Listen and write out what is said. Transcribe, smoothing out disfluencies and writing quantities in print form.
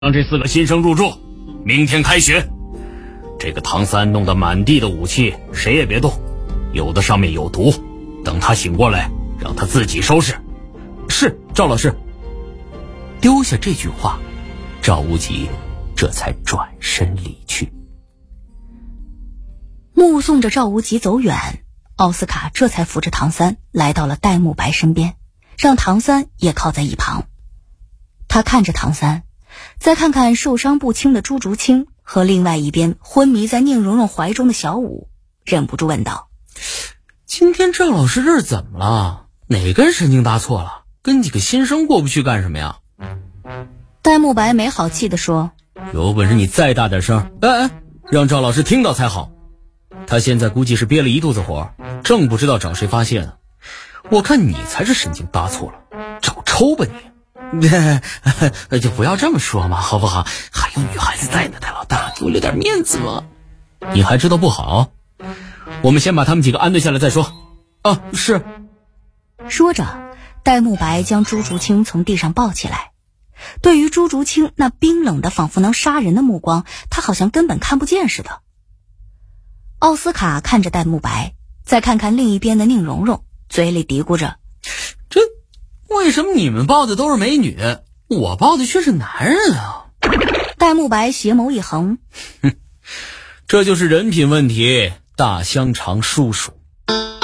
让这4个新生入住，明天开学。这个唐三弄得满地的武器，谁也别动，有的上面有毒，等他醒过来，让他自己收拾。 是，赵老师。丢下这句话，赵无极这才转身离去。 目送着赵无极走远，奥斯卡这才扶着唐三来到了戴沐白身边，让唐三也靠在一旁。他看着唐三，再看看受伤不轻的朱竹清和另外一边昏迷在宁荣荣怀中的小五，忍不住问道： 今天赵老师这是怎么了？哪根神经搭错了？跟几个新生过不去干什么呀？ 戴沐白没好气地说： 有本事你再大点声，让赵老师听到才好。他现在估计是憋了一肚子火，正不知道找谁发泄呢。我看你才是神经搭错了，找抽吧你。就不要这么说嘛，好不好？还有女孩子在呢，戴老大，给我留点面子嘛。你还知道不好？我们先把他们几个安顿下来再说。啊，是。 说着，戴沐白将朱竹清从地上抱起来。对于朱竹清那冰冷的仿佛能杀人的目光，他好像根本看不见似的。奥斯卡看着戴沐白，再看看另一边的宁荣荣，嘴里嘀咕着： 这为什么你们抱的都是美女，我抱的却是男人啊？ 戴沐白斜眸一横， 这就是人品问题，大香肠叔叔。